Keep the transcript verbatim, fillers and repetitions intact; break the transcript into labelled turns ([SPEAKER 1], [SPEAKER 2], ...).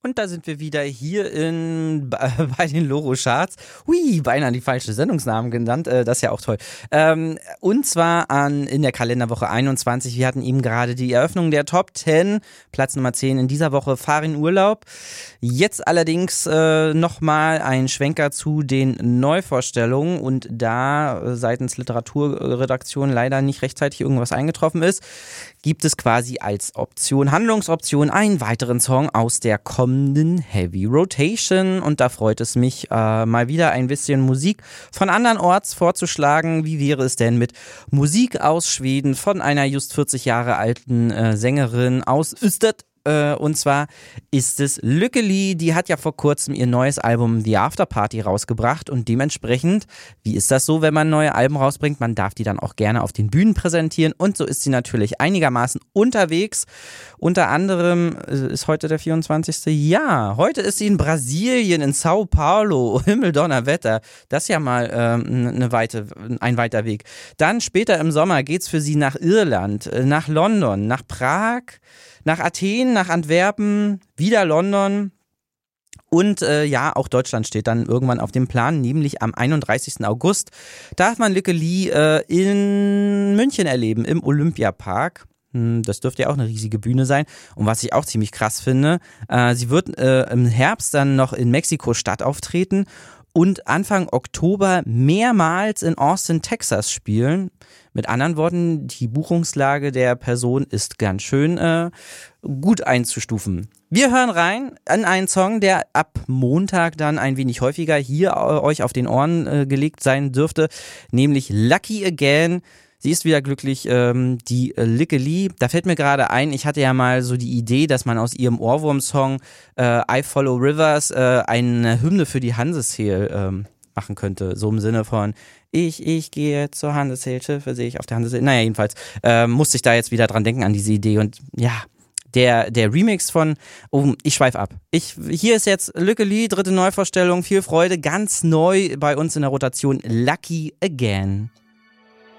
[SPEAKER 1] Und da sind wir wieder hier in, bei den Loro-Charts. Hui, beinahe die falschen Sendungsnamen genannt, äh, das ist ja auch toll. Ähm, und zwar an, in der Kalenderwoche einundzwanzig, wir hatten eben gerade die Eröffnung der Top zehn, Platz Nummer zehn in dieser Woche, Fahr in Urlaub. Jetzt allerdings äh, nochmal ein Schwenker zu den Neuvorstellungen und da äh, seitens Literaturredaktion leider nicht rechtzeitig irgendwas eingetroffen ist, gibt es quasi als Option, Handlungsoption, einen weiteren Song aus der kommenden Heavy Rotation. Und da freut es mich, äh, mal wieder ein bisschen Musik von andernorts vorzuschlagen. Wie wäre es denn mit Musik aus Schweden von einer just vierzig Jahre alten äh, Sängerin aus Ystad? Und zwar ist es Lykke-Li, die hat ja vor kurzem ihr neues Album The Afterparty rausgebracht und dementsprechend, wie ist das so, wenn man neue Alben rausbringt, man darf die dann auch gerne auf den Bühnen präsentieren und so ist sie natürlich einigermaßen unterwegs. Unter anderem ist heute der vierundzwanzigste Ja, heute ist sie in Brasilien, in Sao Paulo, Himmeldonnerwetter, das ist ja mal ähm, eine weite, ein weiter Weg. Dann später im Sommer geht's für sie nach Irland, nach London, nach Prag, nach Athen, nach Antwerpen, wieder London und äh, ja, auch Deutschland steht dann irgendwann auf dem Plan, nämlich am einunddreißigsten August darf man Lykke-Li äh, in München erleben, im Olympiapark. Das dürfte ja auch eine riesige Bühne sein. Und was ich auch ziemlich krass finde, äh, sie wird äh, im Herbst dann noch in Mexiko-Stadt auftreten und Anfang Oktober mehrmals in Austin, Texas spielen. Mit anderen Worten, die Buchungslage der Person ist ganz schön äh, gut einzustufen. Wir hören rein an einen Song, der ab Montag dann ein wenig häufiger hier äh, euch auf den Ohren äh, gelegt sein dürfte, nämlich Lucky Again. Sie ist wieder glücklich, ähm, die äh, Lykke-Li. Da fällt mir gerade ein, ich hatte ja mal so die Idee, dass man aus ihrem Ohrwurm-Song äh, I Follow Rivers äh, eine Hymne für die Hanseshehl ähm, machen könnte. So im Sinne von Ich, ich gehe zur Hanseshehl, Schiffe sehe ich auf der Hanseshehl. Naja, jedenfalls äh, musste ich da jetzt wieder dran denken an diese Idee und ja, der, der Remix von, oh, ich schweife ab. Ich, hier ist jetzt Lykke-Li, dritte Neuvorstellung, viel Freude, ganz neu bei uns in der Rotation, Lucky Again.